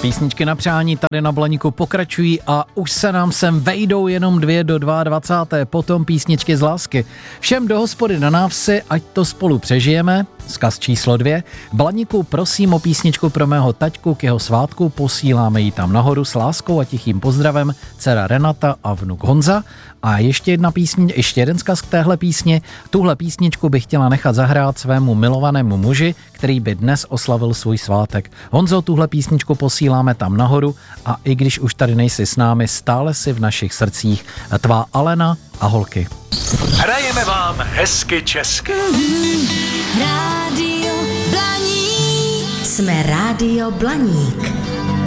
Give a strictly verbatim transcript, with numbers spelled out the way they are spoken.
Písničky na přání tady na Blaníku pokračují a už se nám sem vejdou jenom dvě do dvacáté druhé potom písničky z lásky. Všem do hospody na návsi, ať to spolu přežijeme. Vzkaz číslo dvě. Blaníku, prosím o písničku pro mého taťku k jeho svátku, posíláme ji tam nahoru s láskou a tichým pozdravem, dcera Renata a vnuk Honza. A ještě jedna písně, ještě jeden vzkaz k téhle písni. Tuhle písničku bych chtěla nechat zahrát svému milovanému muži, který by dnes oslavil svůj svátek. Honzo, tuhle písničku posíláme tam nahoru a i když už tady nejsi s námi, stále si v našich srdcích. Tvá Alena a holky. Hrajeme vám hezky česky. Rádio Blaník. Jsme Rádio Blaník.